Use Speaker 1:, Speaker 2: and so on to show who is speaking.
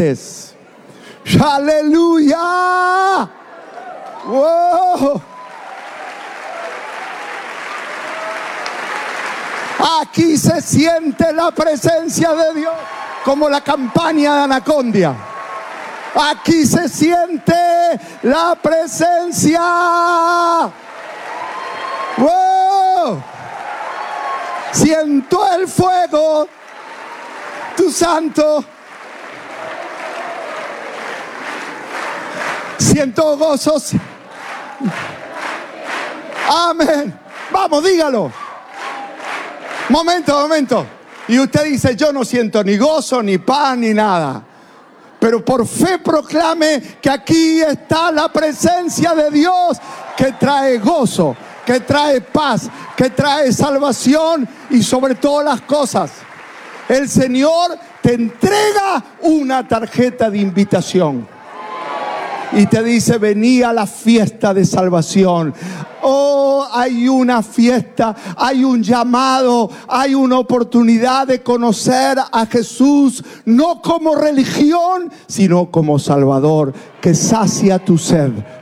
Speaker 1: sientes. ¡Aleluya! ¡Wow! Aquí se siente la presencia de Dios, como la campaña de Anacondia. Aquí se siente la presencia. ¡Wow! Siento el fuego, tu santo. Siento gozos. Amén. Vamos, dígalo. Momento. Y usted dice, yo no siento ni gozo, ni paz, ni nada. Pero por fe proclame que aquí está la presencia de Dios, que trae gozo, que trae paz, que trae salvación y sobre todas las cosas, el Señor te entrega una tarjeta de invitación y te dice: vení a la fiesta de salvación. Oh, hay una fiesta, hay un llamado, hay una oportunidad de conocer a Jesús, no como religión, sino como Salvador, que sacia tu sed